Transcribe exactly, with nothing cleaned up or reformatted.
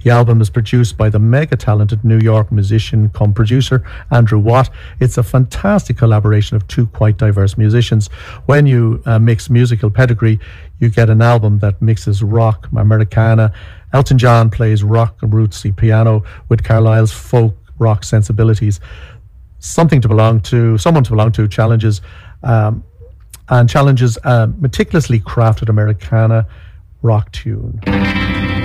The album is produced by the mega-talented New York musician cum producer Andrew Watt. It's a fantastic collaboration of two quite diverse musicians. When you uh, mix musical pedigree, you get an album that mixes rock, Americana. Elton John plays rock and rootsy piano with Carlisle's folk rock sensibilities. Something to belong to, someone to belong to, challenges um, and challenges a meticulously crafted Americana rock tune.